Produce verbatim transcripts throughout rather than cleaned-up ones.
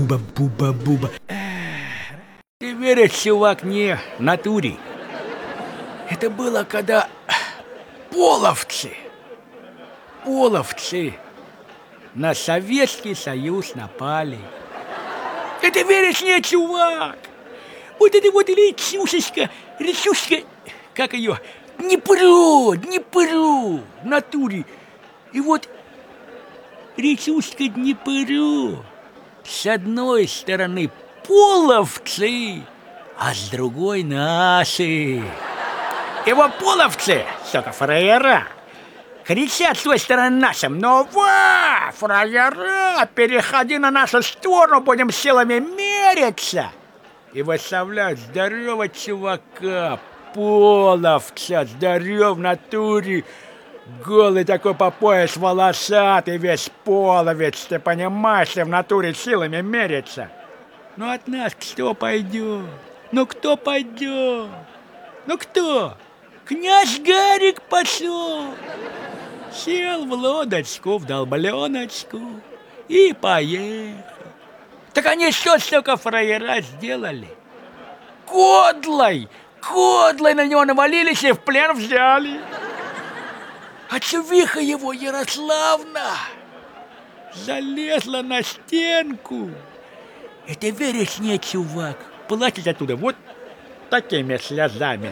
Буба-буба-буба. Ты веришь, чувак, не в натуре. Это было, когда половцы, половцы на Советский Союз напали. Это веришь, не, чувак? Вот это вот речушечка, речушечка, как ее, Днепро, Днепро, в натуре. И вот речушка Днепро, с одной стороны половцы, а с другой наши. И вот половцы, сука, фраера, кричат с той стороны нашим: ну ва, фраера, переходи на нашу сторону, будем силами мериться. И выставляют здорового чувака, половца, здоров в натуре, голый такой по пояс, волосатый, весь половец, ты понимаешь, что в натуре силами мерится. Ну от нас кто пойдет? Ну кто пойдет? Ну кто? Князь Гарик пошел. Сел в лодочку, в долбленочку и поехал. Так они что столько фраера сделали? Кодлой, кодлой на него навалились и в плен взяли. А чувиха его, Ярославна, залезла на стенку. Это веришь, не, чувак? Плачет оттуда вот такими слезами.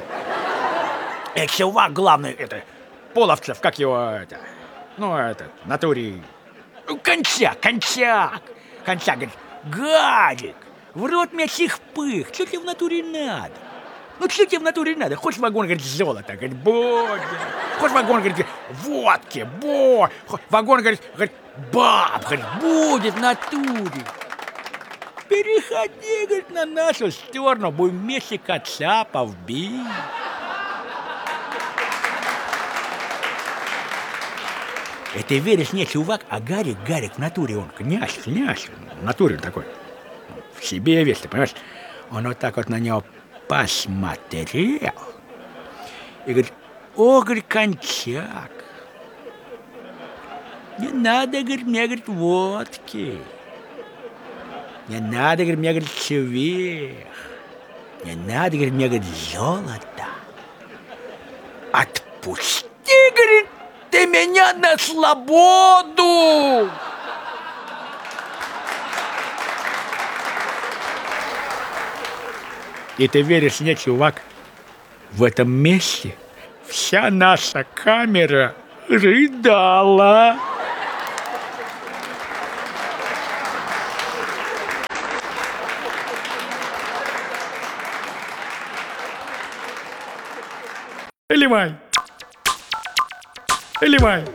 И чувак, главный, это, Половцев, как его, это, ну, это, в натуре, Кончак, Кончак, Кончак, говорит: Гадик, в рот мне сих пых, что тебе в натуре надо? Ну, что тебе в натуре надо? Хочешь вагон, говорит, золота, говорит, будет. Хочешь вагон, говорит, водки, бо. Вагон, говорит, говорит, баб, говорит, будет в натуре. Переходи, говорит, на нашу сторону, будем вместе кацапов бить. Это веришь, не, чувак, а Гарик, Гарик в натуре, он князь, князь, в натуре такой, в себе весь, ты понимаешь? Он вот так вот на него посмотрел и говорит: о, говорит, Кончак, не надо, говорит, мне, говорит, водки, не надо, говорит, мне, говорит, чувих, не надо, говорит, мне, говорит, золото. Отпусти, говорит, ты меня на свободу! И ты веришь, не, чувак, в этом месте вся наша камера рыдала. Эливай! Эливай!